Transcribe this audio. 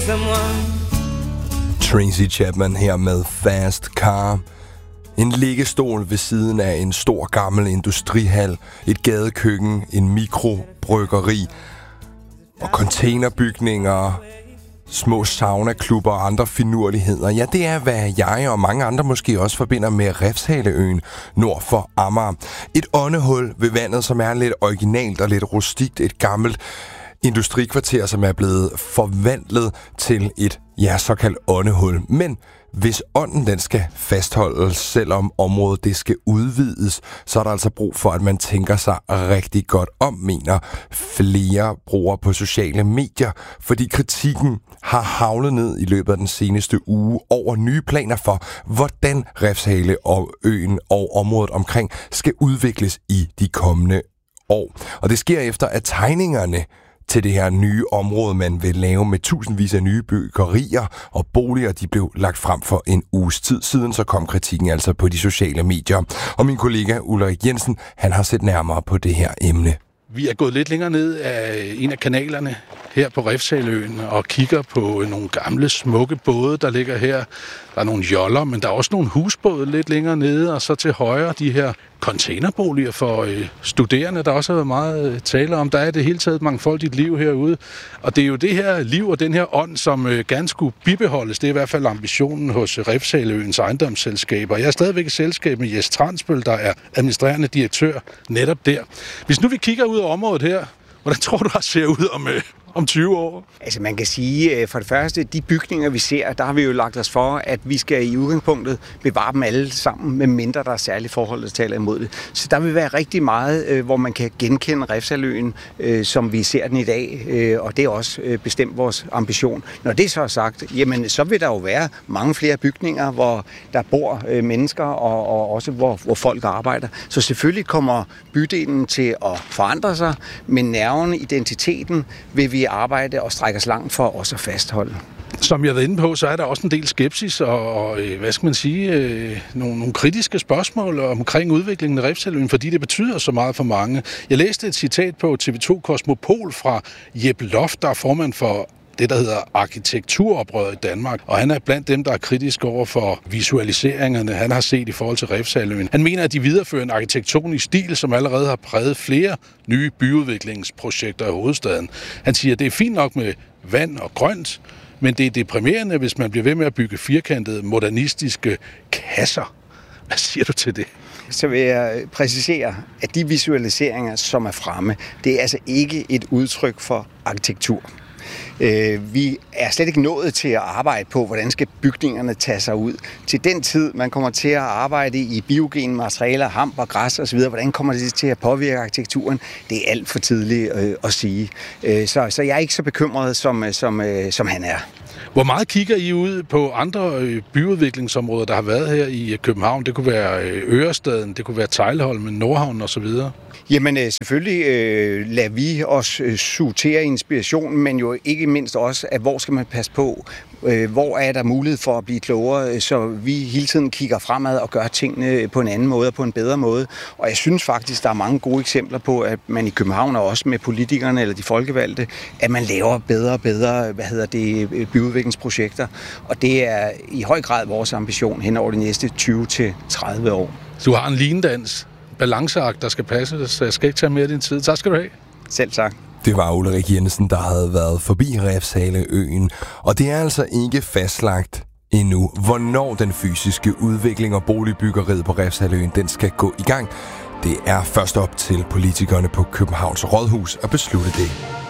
someone. Tracy Chapman her med Fast Car. En liggestol ved siden af en stor gammel industrihal, et gadekøkken, en mikrobryggeri og containerbygninger, små saunaklubber og andre finurligheder. Ja, det er, hvad jeg og mange andre måske også forbinder med Refshaleøen nord for Amager. Et åndehul ved vandet, som er lidt originalt og lidt rustikt. Et gammelt industrikvarter, som er blevet forvandlet til et, såkaldt åndehul. Men hvis ånden den skal fastholdes, selvom området det skal udvides, så er der altså brug for, at man tænker sig rigtig godt om, mener flere brugere på sociale medier, fordi kritikken har haglet ned i løbet af den seneste uge over nye planer for, hvordan Refshale og øen og området omkring skal udvikles i de kommende år. Og det sker efter, at tegningerne til det her nye område, man vil lave med tusindvis af nye byggerier og boliger, de blev lagt frem for en uges tid siden, så kom kritikken altså på de sociale medier. Og min kollega Ulrik Jensen, han har set nærmere på det her emne. Vi er gået lidt længere ned af en af kanalerne her på Refshaleøen og kigger på nogle gamle, smukke både, der ligger her. Der er nogle joller, men der er også nogle husbåde lidt længere nede, og så til højre de her containerboliger for studerende, der også har været meget tale om. Der er det hele taget et mangfoldigt liv herude, og det er jo det her liv og den her ånd, som gerne skulle bibeholdes. Det er i hvert fald ambitionen hos Refshaleøens ejendomsselskaber. Jeg er stadigvæk i selskab med Jes Transbøl, der er administrerende direktør netop der. Hvis nu vi kigger ud af området her, hvordan tror du, det ser ud om 20 år? Altså man kan sige, for det første, de bygninger vi ser, der har vi jo lagt os for, at vi skal i udgangspunktet bevare dem alle sammen, med mindre der er særlige forhold, der taler imod det. Så der vil være rigtig meget, hvor man kan genkende Refshaleøen, som vi ser den i dag, og det er også bestemt vores ambition. Når det så er sagt, jamen så vil der jo være mange flere bygninger, hvor der bor mennesker, og også hvor folk arbejder. Så selvfølgelig kommer bydelen til at forandre sig, men nerven, identiteten, vil vi arbejde og strække os langt for også at fastholde. Som jeg har været inde på, så er der også en del skepsis og hvad skal man sige, nogle kritiske spørgsmål omkring udviklingen af Refshaleøen, fordi det betyder så meget for mange. Jeg læste et citat på TV2 Kosmopol fra Jeppe Loft, der er formand for det, der hedder arkitekturoprøret i Danmark, og han er blandt dem, der er kritisk over for visualiseringerne, han har set i forhold til Refshaleøen. Han mener, at de viderefører en arkitektonisk stil, som allerede har præget flere nye byudviklingsprojekter i hovedstaden. Han siger, at det er fint nok med vand og grønt, men det er deprimerende, hvis man bliver ved med at bygge firkantede, modernistiske kasser. Hvad siger du til det? Så vil jeg præcisere, at de visualiseringer, som er fremme, det er altså ikke et udtryk for arkitektur. Vi er slet ikke nået til at arbejde på, hvordan skal bygningerne tage sig ud. Til den tid, man kommer til at arbejde i biogene materialer, hamp og græs osv., hvordan kommer det til at påvirke arkitekturen? Det er alt for tidligt at sige. Så jeg er ikke så bekymret, som han er. Hvor meget kigger I ud på andre byudviklingsområder, der har været her i København? Det kunne være Ørestaden, det kunne være Teglholmen, Nordhavn osv.? Jamen selvfølgelig lader vi os suge inspiration, men jo ikke mindst også, at hvor skal man passe på? Hvor er der mulighed for at blive klogere, så vi hele tiden kigger fremad og gør tingene på en anden måde og på en bedre måde. Og jeg synes faktisk, der er mange gode eksempler på, at man i København og også med politikerne eller de folkevalgte, at man laver bedre og bedre, byudviklingsprojekter. Og det er i høj grad vores ambition hen over de næste 20-30 år. Du har en linedans, balanceakt, der skal passe, så jeg skal ikke tage mere af din tid. Tak skal du have. Selv tak. Det var Ulrik Jensen, der havde været forbi Refshaleøen, og det er altså ikke fastlagt endnu, hvornår den fysiske udvikling og boligbyggeriet på Refshaleøen den skal gå i gang. Det er først op til politikerne på Københavns Rådhus at beslutte det.